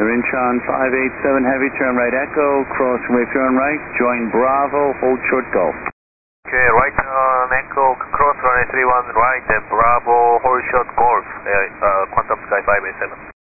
Incheon 587 heavy, turn right Echo, cross runway turn right, join Bravo, hold short Golf. Okay, right on Echo, cross runway 31 right, and Bravo, hold short Golf, Quantum Sky 587.